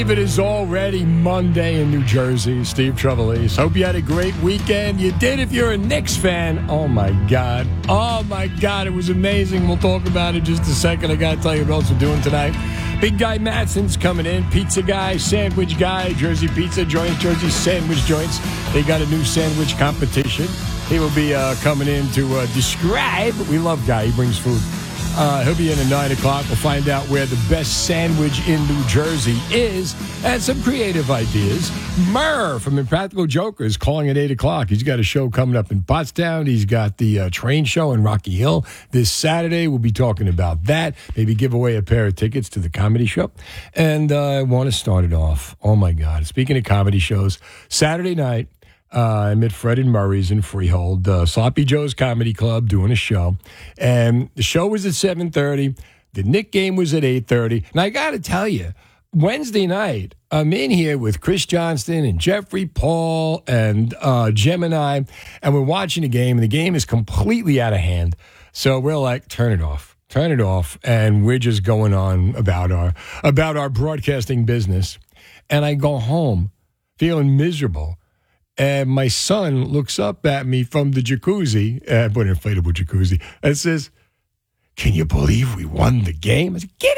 It is already Monday in New Jersey. Steve Trevelise. Hope you had a great weekend. You did if you're a Knicks fan. Oh, my God. Oh, my God. It was amazing. We'll talk about it in just a second. I got to tell you what else we're doing tonight. Big Guy Matson's coming in. Pizza guy, sandwich guy, Jersey Pizza Joints, Jersey Sandwich Joints. They got a new sandwich competition. He will be coming in to describe. We love Guy. He brings food. He'll be in at 9 o'clock. We'll find out where the best sandwich in New Jersey is and some creative ideas. Murr from Impractical Jokers calling at 8 o'clock. He's got a show coming up in Pottstown. He's got the train show in Rocky Hill this Saturday. We'll be talking about that. Maybe give away a pair of tickets to the comedy show. And I want to start it off. Oh, my God. Speaking of comedy shows, Saturday night, I'm at Fred and Murray's in Freehold, Sloppy Joe's Comedy Club, doing a show. And the show was at 7:30. The Knick game was at 8:30. And I got to tell you, Wednesday night, I'm in here with Chris Johnston and Jeffrey Paul and Gemini, and we're watching the game, and the game is completely out of hand. So we're like, turn it off. Turn it off. And we're just going on about our broadcasting business. And I go home feeling miserable. And my son looks up at me from the jacuzzi, but an inflatable jacuzzi, and says, "Can you believe we won the game?" I said, "Get